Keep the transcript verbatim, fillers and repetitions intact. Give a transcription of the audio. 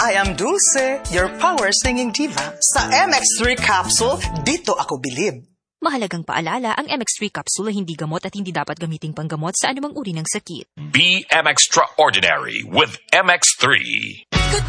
I am Dulce, your power singing diva. Sa M X three capsule, dito ako bilib. Mahalagang paalala, ang M X three capsule ay hindi gamot at hindi dapat gamiting panggamot sa anumang uri ng sakit. Be M Extraordinary with M X three.